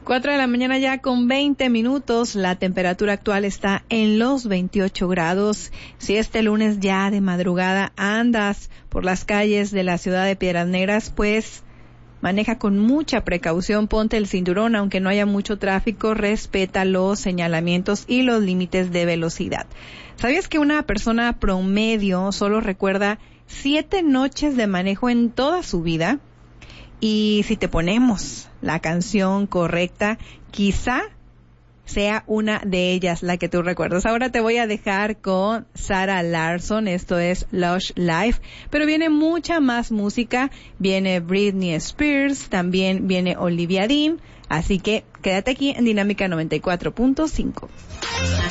4 de la mañana ya con 20 minutos. La temperatura actual está en los 28 grados. Si este lunes ya de madrugada andas por las calles de la ciudad de Piedras Negras, pues maneja con mucha precaución, ponte el cinturón, aunque no haya mucho tráfico, respeta los señalamientos y los límites de velocidad. ¿Sabías que una persona promedio solo recuerda 7 noches de manejo en toda su vida? Y si te ponemos la canción correcta, quizá sea una de ellas la que tú recuerdas. Ahora te voy a dejar con Sarah Larsson, esto es Lush Life, pero viene mucha más música, viene Britney Spears, también viene Olivia Dean, así que quédate aquí en Dinámica 94.5.